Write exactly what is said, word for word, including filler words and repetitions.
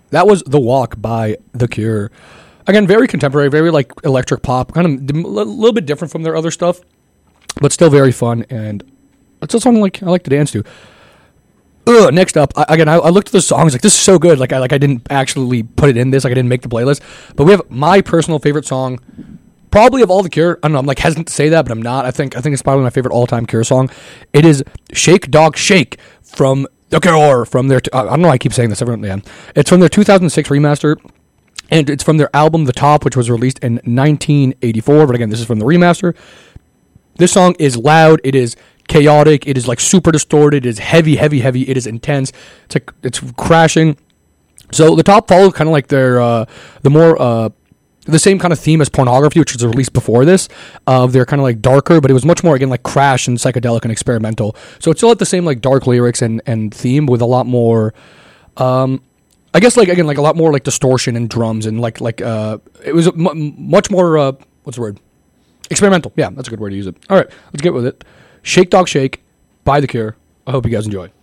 that was The Walk by The Cure. Again, very contemporary, very like electric pop, kind of a little bit different from their other stuff, but still very fun. And it's a song like I like to dance to. Ugh, next up, I, again, I, I looked at the songs like this is so good. Like I like I didn't actually put it in this, like I didn't make the playlist. But we have my personal favorite song, probably of all the Cure. I don't know. I'm like hesitant to say that, but I'm not. I think I think it's probably my favorite all-time Cure song. It is "Shake Dog Shake" from The Cure. From their, t- I don't know why I keep saying this. Everyone, yeah, it's from their two thousand six remaster. And it's from their album, The Top, which was released in nineteen eighty-four. But again, this is from the remaster. This song is loud. It is chaotic. It is like super distorted. It is heavy, heavy, heavy. It is intense. It's like it's crashing. So The Top followed kind of like their uh, the more uh, the same kind of theme as Pornography, which was released before this. Uh, they're kind of like darker, but it was much more again like crash and psychedelic and experimental. So it still had the same like dark lyrics and and theme with a lot more. Um, I guess like again like a lot more like distortion and drums and like like uh it was m- much more uh what's the word experimental. Yeah, that's a good word to use it. All right, let's get with it. Shake Dog Shake by The Cure. I hope you guys enjoy.